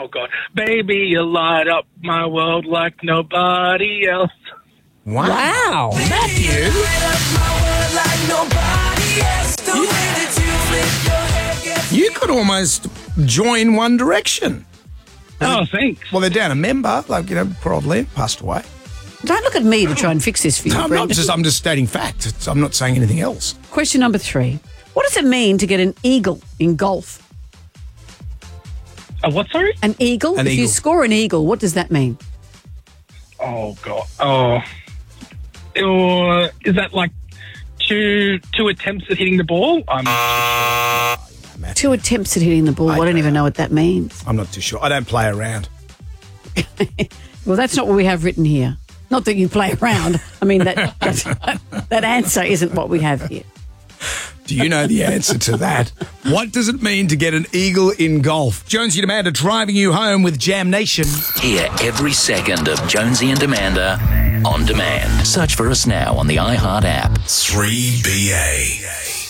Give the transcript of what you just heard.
Oh, God. Baby, you light up my world like nobody else. Wow. Matthew. You could almost join One Direction. Oh, thanks. Well, they're down a member, poor old Len passed away. Don't look at me to try and fix this for you, No, Brendan. I'm just stating fact. I'm not saying anything else. Question number 3. What does it mean to get an eagle in golf? What, sorry? An eagle? An if you eagle. score an eagle, what does that mean? Oh, God. Is that like two attempts at hitting the ball? Matthew, 2 attempts at hitting the ball. I don't even know what that means. I'm not too sure. I don't play around. Well, that's not what we have written here. Not that you play around. I mean, that answer isn't what we have here. Do you know the answer to that? What does it mean to get an eagle in golf? Jonesy and Amanda driving you home with Jam Nation. Hear every second of Jonesy and Amanda on demand. Search for us now on the iHeart app. 3BA.